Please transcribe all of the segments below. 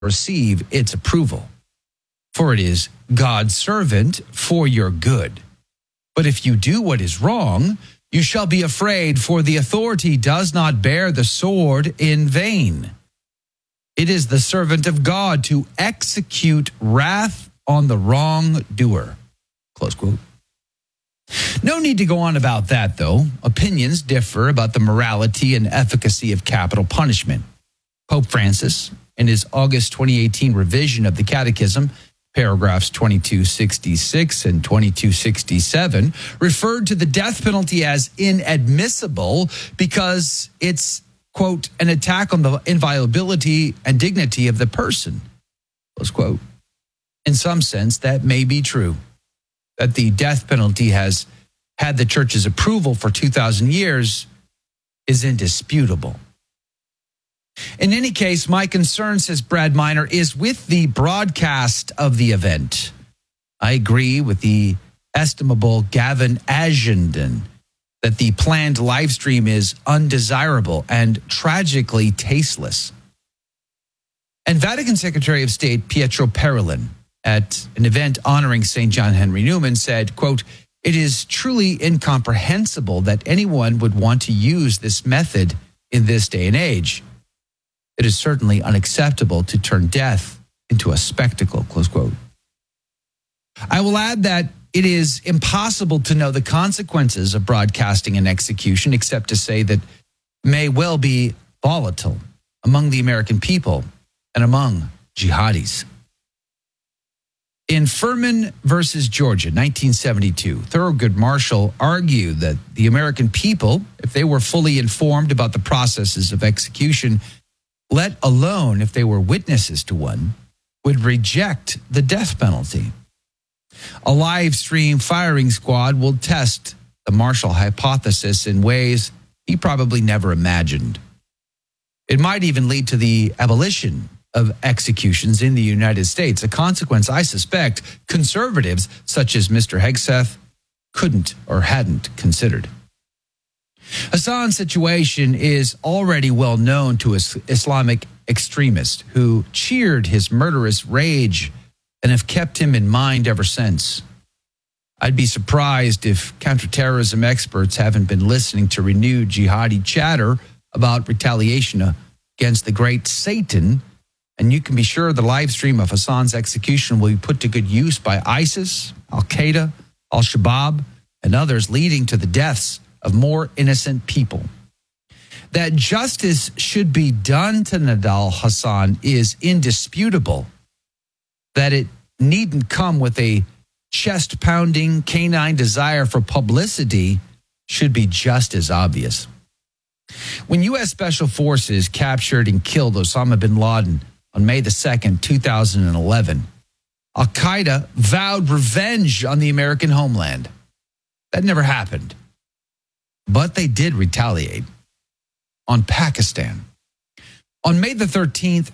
receive its approval. For it is God's servant for your good. But if you do what is wrong, you shall be afraid, for the authority does not bear the sword in vain. It is the servant of God to execute wrath on the wrongdoer. Close quote. No need to go on about that, though. Opinions differ about the morality and efficacy of capital punishment. Pope Francis, in his August 2018 revision of the Catechism, paragraphs 2266 and 2267, referred to the death penalty as inadmissible because it's, quote, an attack on the inviolability and dignity of the person, close quote. In some sense, that may be true, that the death penalty has had the church's approval for 2,000 years is indisputable. In any case, my concern, says Brad Miner, is with the broadcast of the event. I agree with the estimable Gavin Ashenden that the planned live stream is undesirable and tragically tasteless. And Vatican Secretary of State Pietro Parolin, at an event honoring St. John Henry Newman, said, quote, "It is truly incomprehensible that anyone would want to use this method in this day and age. It is certainly unacceptable to turn death into a spectacle," close quote. I will add that it is impossible to know the consequences of broadcasting an execution except to say that may well be volatile among the American people and among jihadis. In Furman versus Georgia, 1972, Thurgood Marshall argued that the American people, if they were fully informed about the processes of execution, let alone if they were witnesses to one, would reject the death penalty. A live stream firing squad will test the Marshall hypothesis in ways he probably never imagined. It might even lead to the abolition of executions in the United States, a consequence I suspect conservatives such as Mr. Hegseth couldn't or hadn't considered. Hassan's situation is already well known to Islamic extremists who cheered his murderous rage and have kept him in mind ever since. I'd be surprised if counterterrorism experts haven't been listening to renewed jihadi chatter about retaliation against the great Satan, and you can be sure the live stream of Hassan's execution will be put to good use by ISIS, Al-Qaeda, Al-Shabaab, and others, leading to the deaths of more innocent people. That justice should be done to Nidal Hasan is indisputable. That it needn't come with a chest-pounding canine desire for publicity should be just as obvious. When U.S. Special Forces captured and killed Osama bin Laden on May the 2nd, 2011, Al-Qaeda vowed revenge on the American homeland. That never happened. But they did retaliate on Pakistan. On May the 13th,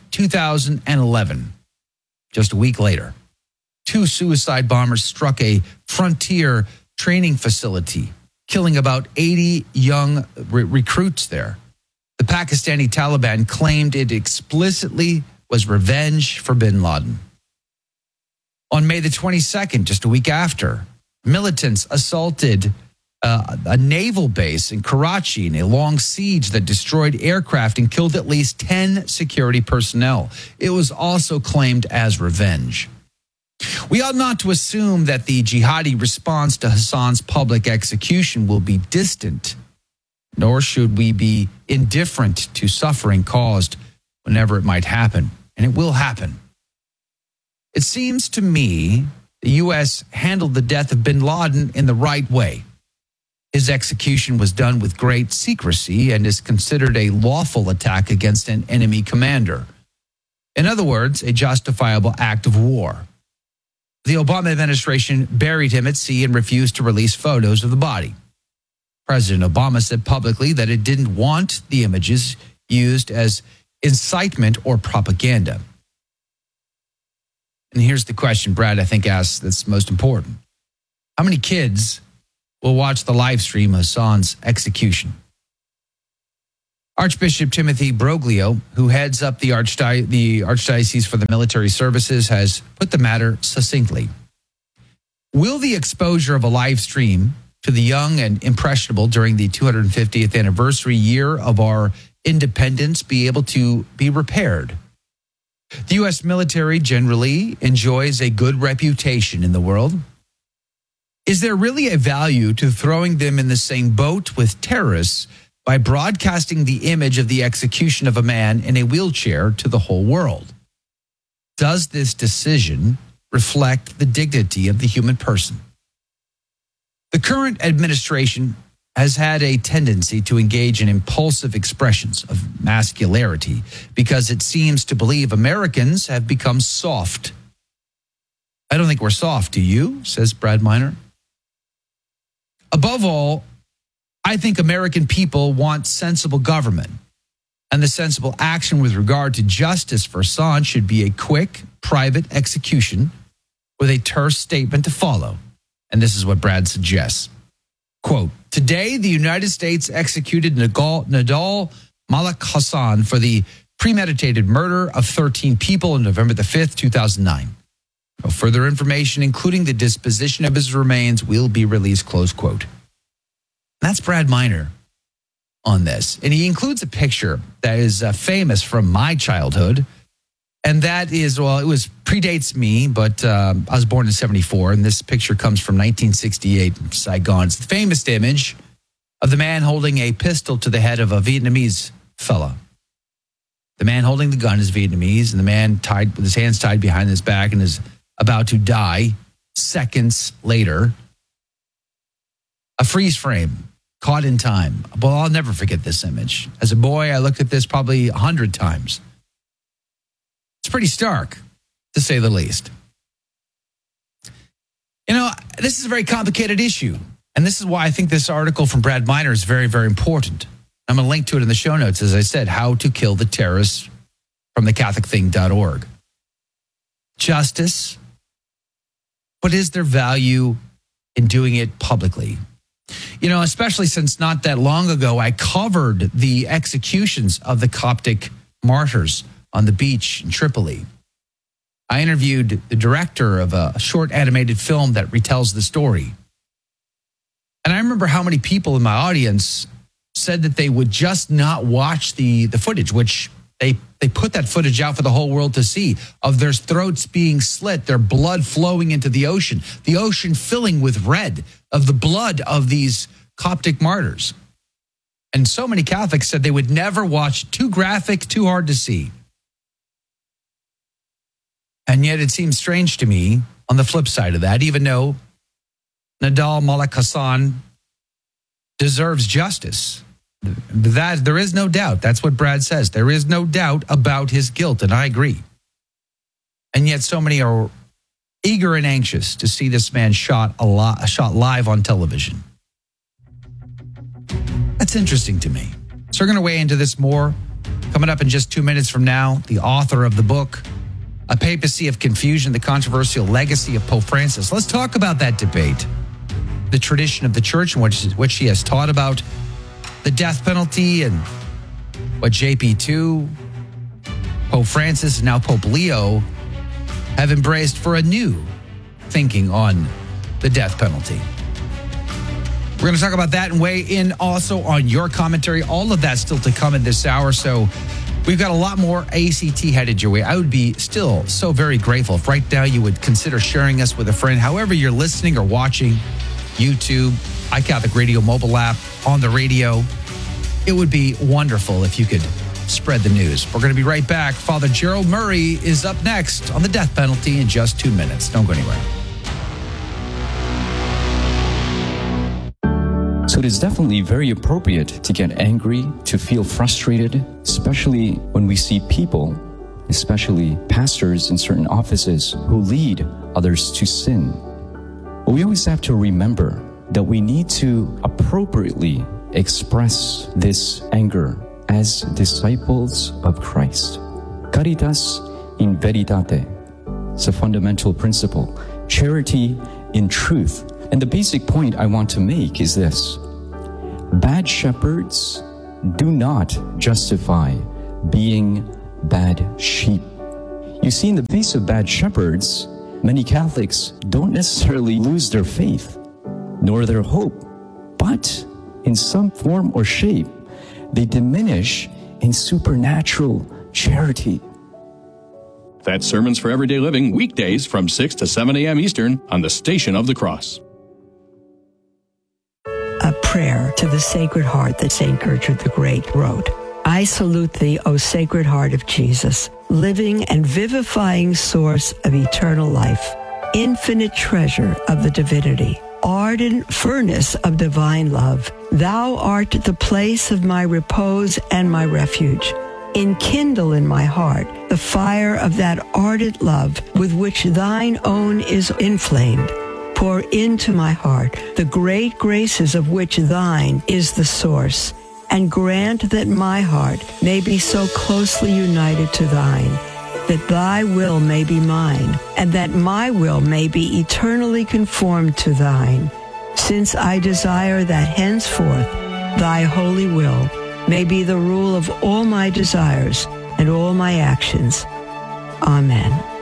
2011, just a week later, 2 suicide bombers struck a frontier training facility, killing about 80 young recruits there. The Pakistani Taliban claimed it explicitly was revenge for bin Laden. On May the 22nd, just a week after, militants assaulted a naval base in Karachi in a long siege that destroyed aircraft and killed at least 10 security personnel. It was also claimed as revenge. We ought not to assume that the jihadi response to Hassan's public execution will be distant, nor should we be indifferent to suffering caused whenever it might happen, and it will happen. It seems to me the U.S. handled the death of bin Laden in the right way. His execution was done with great secrecy and is considered a lawful attack against an enemy commander. In other words, a justifiable act of war. The Obama administration buried him at sea and refused to release photos of the body. President Obama said publicly that it didn't want the images used as incitement or propaganda. And here's the question Brad, I think, asks that's most important. How many kids will watch the live stream of Hassan's execution? Archbishop Timothy Broglio, who heads up the Archdiocese for the Military Services, has put the matter succinctly. Will the exposure of a live stream to the young and impressionable during the 250th anniversary year of our independence be able to be repaired? The U.S. military generally enjoys a good reputation in the world. Is there really a value to throwing them in the same boat with terrorists by broadcasting the image of the execution of a man in a wheelchair to the whole world? Does this decision reflect the dignity of the human person? The current administration has had a tendency to engage in impulsive expressions of masculinity because it seems to believe Americans have become soft. I don't think we're soft, do you? Says Brad Minor. Above all, I think American people want sensible government, and the sensible action with regard to justice for Assange should be a quick, private execution with a terse statement to follow. And this is what Brad suggests. Quote, today, the United States executed Nadal Malik Hassan for the premeditated murder of 13 people on November the 5th, 2009. No further information, including the disposition of his remains, will be released, close quote. That's Brad Minor on this. And he includes a picture that is famous from my childhood. And that is, well, it predates me, but I was born in 1974. And this picture comes from 1968 Saigon. It's the famous image of the man holding a pistol to the head of a Vietnamese fella. The man holding the gun is Vietnamese, and the man tied with his hands tied behind his back and is about to die seconds later. A freeze frame, caught in time. Well, I'll never forget this image. As a boy, I looked at this probably 100 times. It's pretty stark, to say the least. You know, this is a very complicated issue. And this is why I think this article from Brad Minor is very, very important. I'm going to link to it in the show notes, as I said, How to Kill the Terrorists from thecatholicthing.org. Justice. What is their value in doing it publicly? You know, especially since not that long ago, I covered the executions of the Coptic martyrs on the beach in Tripoli. I interviewed the director of a short animated film that retells the story. And I remember how many people in my audience said that they would just not watch the footage, which they put that footage out for the whole world to see, of their throats being slit, their blood flowing into the ocean filling with red of the blood of these Coptic martyrs. And so many Catholics said they would never watch, too graphic, too hard to see. And yet it seems strange to me, on the flip side of that, even though Nadal Malik Hassan deserves justice, that there is no doubt. That's what Brad says. There is no doubt about his guilt, and I agree. And yet so many are eager and anxious to see this man shot live on television. That's interesting to me. So we're going to weigh into this more. Coming up in just 2 minutes from now, the author of the book, A Papacy of Confusion, the Controversial Legacy of Pope Francis. Let's talk about that debate, the tradition of the church and what she has taught about the death penalty and what JP2, Pope Francis, and now Pope Leo have embraced for a new thinking on the death penalty. We're going to talk about that and weigh in also on your commentary. All of that still to come in this hour. So we've got a lot more ACT headed your way. I would be still so very grateful if right now you would consider sharing us with a friend, however you're listening or watching, YouTube, iCatholic Radio mobile app, on the radio. It would be wonderful if you could spread the news. We're going to be right back. Father Gerald Murray is up next on the death penalty in just 2 minutes. Don't go anywhere. So it is definitely very appropriate to get angry, to feel frustrated, especially when we see people, especially pastors in certain offices, who lead others to sin. But we always have to remember that we need to appropriately express this anger as disciples of Christ. Caritas in veritate. It's a fundamental principle. Charity in truth. And the basic point I want to make is this. Bad shepherds do not justify being bad sheep. You see, in the face of bad shepherds, many Catholics don't necessarily lose their faith, nor their hope, but in some form or shape, they diminish in supernatural charity. That's Sermons for Everyday Living, weekdays from 6 to 7 a.m. Eastern on the Station of the Cross. A prayer to the Sacred Heart that St. Gertrude the Great wrote. I salute thee, O Sacred Heart of Jesus, living and vivifying source of eternal life, infinite treasure of the divinity, ardent furnace of divine love. Thou art the place of my repose and my refuge. Enkindle in my heart the fire of that ardent love with which thine own is inflamed. Pour into my heart the great graces of which thine is the source, and grant that my heart may be so closely united to thine, that thy will may be mine, and that my will may be eternally conformed to thine, since I desire that henceforth thy holy will may be the rule of all my desires and all my actions. Amen.